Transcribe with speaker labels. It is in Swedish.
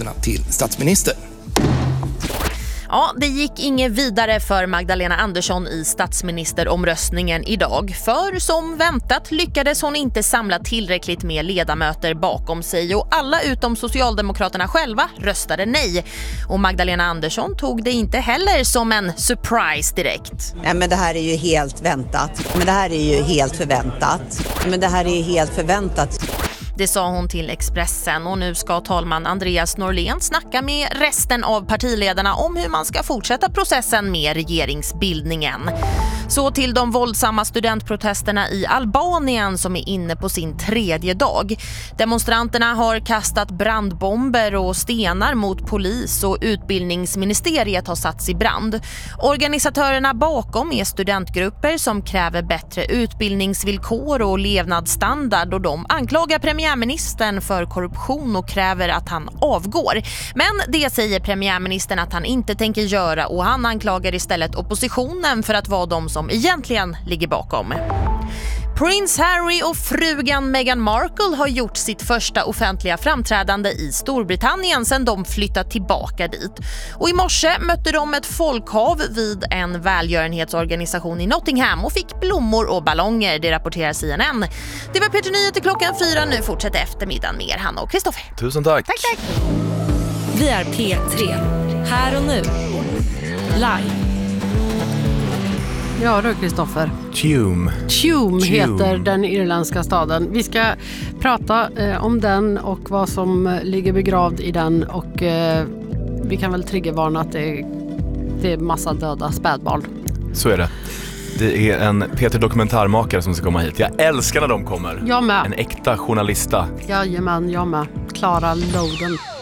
Speaker 1: kandidaterna till statsminister.
Speaker 2: Ja, det gick inget vidare för Magdalena Andersson i statsministeromröstningen idag. För som väntat lyckades hon inte samla tillräckligt med ledamöter bakom sig och alla utom Socialdemokraterna själva röstade nej. Och Magdalena Andersson tog det inte heller som en surprise direkt.
Speaker 3: Nej, men det här är ju helt väntat. Men det här är ju helt förväntat. Men det här är helt förväntat.
Speaker 2: Det sa hon till Expressen och nu ska talman Andreas Norlén snacka med resten av partiledarna om hur man ska fortsätta processen med regeringsbildningen. Så till de våldsamma studentprotesterna i Albanien som är inne på sin 3:e dag. Demonstranterna har kastat brandbomber och stenar mot polis och utbildningsministeriet har satts i brand. Organisatörerna bakom är studentgrupper som kräver bättre utbildningsvillkor och levnadsstandard och de anklagar premiärministern för korruption och kräver att han avgår. Men det säger premiärministern att han inte tänker göra och han anklagar istället oppositionen för att vara de som egentligen ligger bakom. Prins Harry och frugan Meghan Markle har gjort sitt första offentliga framträdande i Storbritannien sedan de flyttat tillbaka dit. Och i morse mötte de ett folkhav vid en välgörenhetsorganisation i Nottingham och fick blommor och ballonger, det rapporterar CNN. Det var Peter Nyheter klockan 4, nu fortsätter eftermiddagen med Hanna och Kristoffer.
Speaker 4: Tusen tack.
Speaker 2: Tack.
Speaker 5: Vi är P3, här och nu, live.
Speaker 6: Ja du Kristoffer.
Speaker 4: Tume
Speaker 6: Heter den irländska staden. Vi ska prata om den och vad som ligger begravd i den och vi kan väl triggervarna att det är massa döda spädbarn.
Speaker 4: Så är det. Det är en Peter dokumentärmakare som ska komma hit. Jag älskar när de kommer.
Speaker 6: Jag med.
Speaker 4: En äkta journalista.
Speaker 6: Jajamän, jag med. Klara Loden.